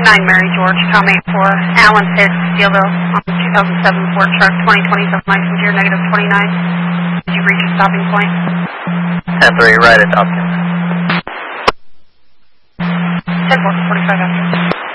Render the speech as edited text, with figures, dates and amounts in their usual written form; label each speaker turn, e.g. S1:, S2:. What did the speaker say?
S1: Mary George, Tom 84, Alan Pitts, Steelville, on 2007 Ford Truck, 2027 license year, negative 29. Did you reach a stopping point?
S2: 10-3, right at Dawkins.
S1: 10-4, 45 after.